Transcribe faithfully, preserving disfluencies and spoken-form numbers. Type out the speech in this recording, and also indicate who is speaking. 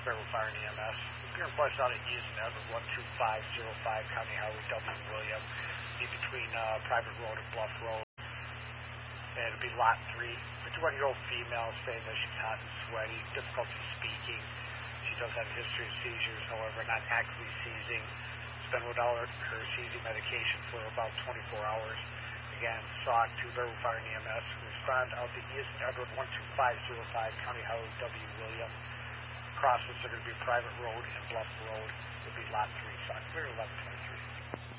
Speaker 1: Sparrow Fire and E M S. Your request out at East and Edward one two five zero five, County Highway W. William, be between uh, Private Road and Bluff Road. And it'll be lot three. fifty-one-year-old female saying that she's hot and sweaty, difficulty speaking. She does have a history of seizures, however, not actively seizing. It's been without her seizing medication for about twenty-four hours. Again, S O C, two Bearwood Fire and E M S. Respond out to East Edward one two five zero five, County Highway W. William. Crossings are going to be Private Road and Bluff Road. It'll be lot three, S O C clear eleven twenty-three.